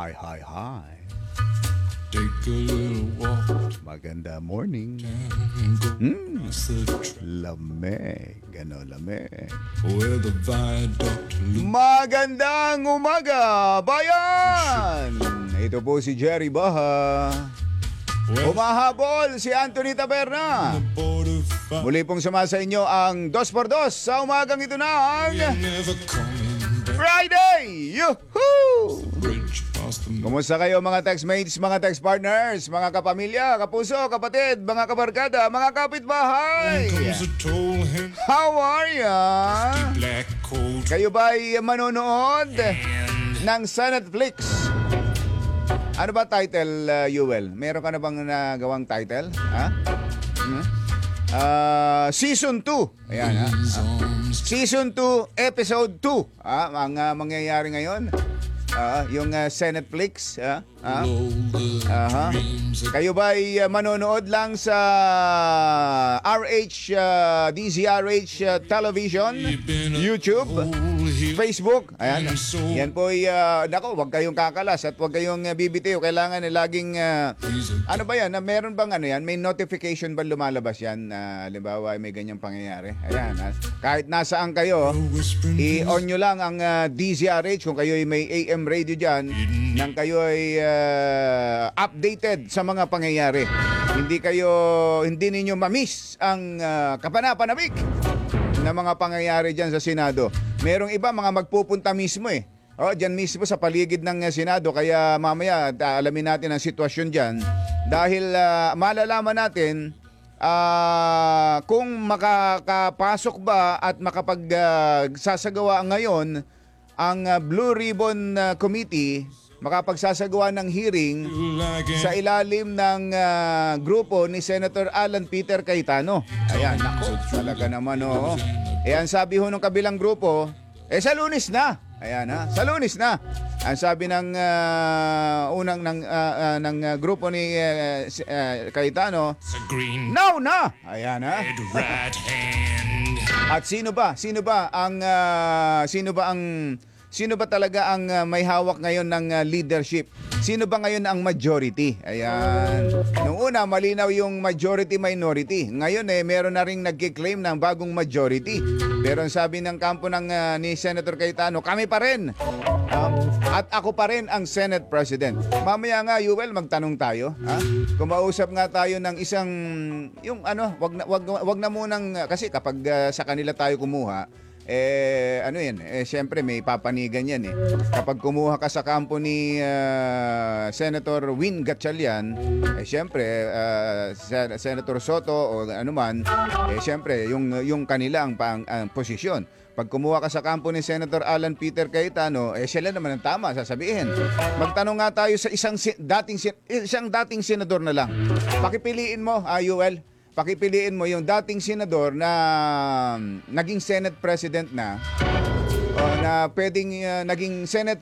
Hi, hi, hi. Take a little walk Maganda morning. and go past the track Lamig. Ano, lamig. where the viaduct loops. Magandang umaga, bayan! Ito po si Jerry Baha. Umahabol si Anthony Taberna. The border fight, Muli pong sumasa inyo ang 2x2 sa umagang ito ng you're never coming back. Friday! Yuhuu! Bridge past the Kumusta kayo mga textmates, mga text partners, mga kapamilya, kapuso, kapatid, mga kabarkada, mga kapitbahay? comes a tall hand, How are ya? black coat Kayo ba'y manonood and ng sa Netflix? Ano ba title, Yuel? Meron ka na bang nagawang title? Ha? Season 2. Ayan, ha? his arms Season 2, Episode 2. Ang mangyayari ngayon. Yung sa Netflix. below the Aha. dreams that Kayo ba'y manonood lang sa RH, DZRH Television, YouTube, Facebook? Ayan. Yan po'y, nako, wag kayong kakalas at wag kayong bibitiw. Kailangan laging, ano ba yan? Meron bang ano yan? May notification ba lumalabas yan? Halimbawa, may ganyang pangyayari. Ayan. Kahit nasaan kayo, i-on nyo lang ang DZRH kung kayo may AM radio dyan nang kayo ay updated sa mga pangyayari. Hindi ninyo mamiss ang kapanapanabik na mga pangyayari dyan sa Senado. Merong iba mga magpupunta mismo dyan mismo sa paligid ng Senado. Kaya mamaya alamin natin ang sitwasyon dyan. Dahil malalaman natin kung makakapasok ba at makapagsasagawa ngayon ang Blue Ribbon Committee, makapagsasagawa ng hearing sa ilalim ng grupo ni Senator Alan Peter Cayetano. Ayan, nako, talaga naman ang sabi ho ng kabilang grupo, sa Lunes na. Ayan sa Lunes na. Ang sabi ng unang ng grupo ni Cayetano, a green now na. Ayan red right hand. At sino ba talaga ang may hawak ngayon ng leadership? Sino ba ngayon ang majority? Ayan. Nung una, malinaw yung majority-minority. Ngayon meron na ring nagkiklaim ng bagong majority. Pero ang sabi ng kampo ni Senator Cayetano, kami pa rin. At ako pa rin ang Senate President. Mamaya nga, Yuel, magtanong tayo. Kumausap nga tayo ng isang, wag na munang, kasi kapag sa kanila tayo kumuha, siyempre may papanigan yan Kapag kumuha ka sa kampo ni Senator Win Gatchalian, siyempre Senator Soto o anuman, siyempre yung kanila ang posisyon. Pag kumuha ka sa kampo ni Senator Alan Peter Cayetano, sila naman ang tama sasabihin. Magtanong nga tayo sa isang dating senador na lang. Pakipiliin mo, Yuel. Pakipiliin mo yung dating senador na naging Senate President na o na pwedeng naging Senate